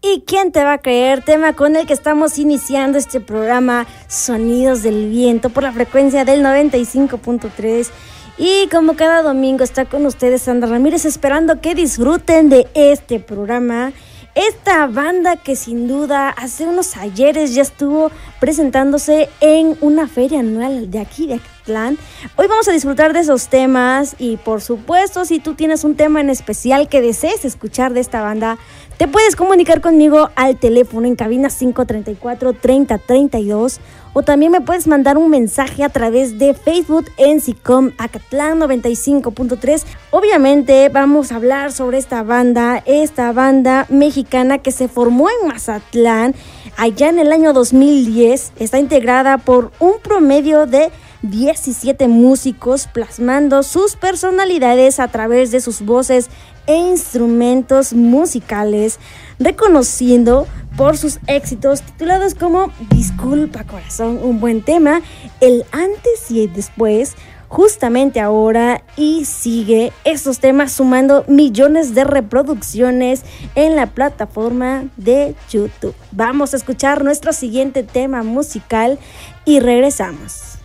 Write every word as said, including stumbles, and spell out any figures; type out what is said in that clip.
¿Y quién te va a creer? Tema con el que estamos iniciando este programa Sonidos del Viento por la frecuencia del noventa y cinco punto tres. Y como cada domingo está con ustedes Sandra Ramírez, esperando que disfruten de este programa. Esta banda que sin duda hace unos ayeres ya estuvo presentándose en una feria anual de aquí de Acatlán. Hoy vamos a disfrutar de esos temas y por supuesto si tú tienes un tema en especial que desees escuchar de esta banda, te puedes comunicar conmigo al teléfono en cabina cinco treinta y cuatro, treinta treinta y dos o también me puedes mandar un mensaje a través de Facebook en SICOM Acatlán noventa y cinco punto tres. Obviamente vamos a hablar sobre esta banda, esta banda mexicana que se formó en Mazatlán allá en el año dos mil diez. Está integrada por un promedio de diecisiete músicos plasmando sus personalidades a través de sus voces e instrumentos musicales, reconociendo por sus éxitos titulados como Disculpa Corazón, un buen tema, El antes y el después, Justamente ahora, y sigue estos temas sumando millones de reproducciones en la plataforma de YouTube. Vamos a escuchar nuestro siguiente tema musical y regresamos.